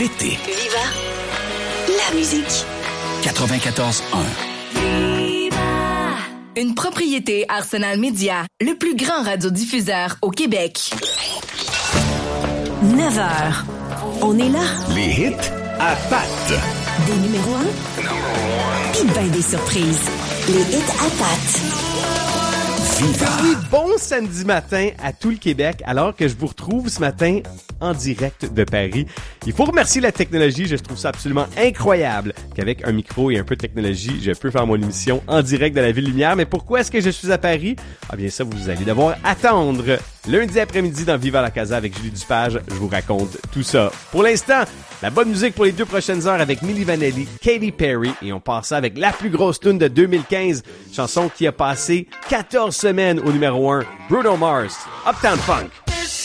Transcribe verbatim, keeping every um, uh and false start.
Été. Viva la musique. quatre-vingt-quatorze un. Une propriété Arsenal Média, le plus grand radiodiffuseur au Québec. neuf heures. On est là. Les hits à patte. Des numéros un. Puis ben des surprises. Les hits à patte. Oui, bon samedi matin à tout le Québec, alors que je vous retrouve ce matin en direct de Paris. Il faut remercier la technologie, je trouve ça absolument incroyable qu'avec un micro et un peu de technologie, je peux faire mon émission en direct de la Ville-Lumière. Mais pourquoi est-ce que je suis à Paris? Ah bien ça, vous allez devoir attendre. Lundi après-midi dans Viva la Casa avec Julie Dupage, je vous raconte tout ça. Pour l'instant, la bonne musique pour les deux prochaines heures avec Milli Vanilli, Katy Perry, et on passe ça avec la plus grosse tune de deux mille quinze, chanson qui a passé quatorze semaines au numéro un, Bruno Mars, Uptown Funk.